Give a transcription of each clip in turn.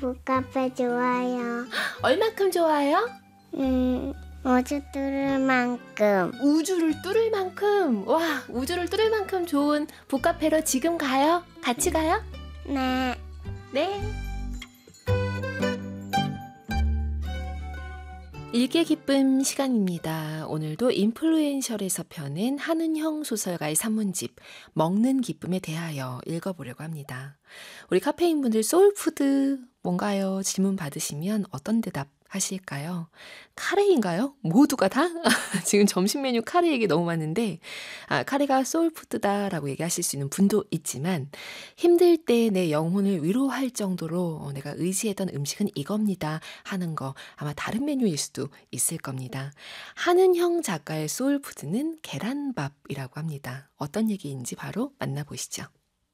북카페 좋아요. 얼마큼 좋아해요? 어제 들을 만큼. 우주를 뚫을 만큼. 와, 우주를 뚫을 만큼 좋은 북카페로 지금 가요? 같이 가요? 네. 네. 읽기의 기쁨 시간입니다. 오늘도 인플루엔셜에서 펴낸 한은형 소설가의 산문집 먹는 기쁨에 대하여 읽어보려고 합니다. 우리 카페인분들 소울푸드 뭔가요? 질문 받으시면 어떤 대답 하실까요? 카레인가요? 모두가 다? 지금 점심 메뉴 카레 얘기 너무 많은데 카레가 소울푸드다라고 얘기하실 수 있는 분도 있지만 힘들 때 내 영혼을 위로할 정도로 내가 의지했던 음식은 이겁니다 하는 거 아마 다른 메뉴일 수도 있을 겁니다. 한은형 작가의 소울푸드는 계란밥이라고 합니다. 어떤 얘기인지 바로 만나보시죠.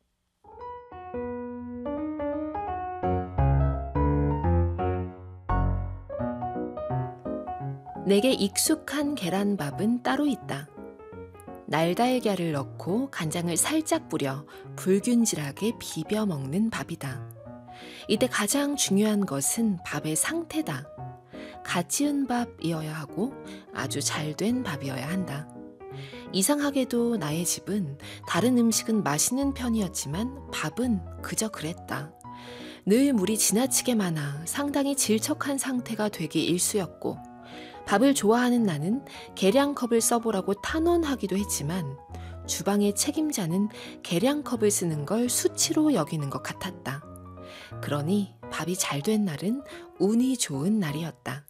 내게 익숙한 계란밥은 따로 있다. 날달걀을 넣고 간장을 살짝 뿌려 불균질하게 비벼 먹는 밥이다. 이때 가장 중요한 것은 밥의 상태다. 갓 지은 밥이어야 하고 아주 잘된 밥이어야 한다. 이상하게도 나의 집은 다른 음식은 맛있는 편이었지만 밥은 그저 그랬다. 늘 물이 지나치게 많아 상당히 질척한 상태가 되기 일쑤였고 밥을 좋아하는 나는 계량컵을 써보라고 탄원하기도 했지만 주방의 책임자는 계량컵을 쓰는 걸 수치로 여기는 것 같았다. 그러니 밥이 잘 된 날은 운이 좋은 날이었다.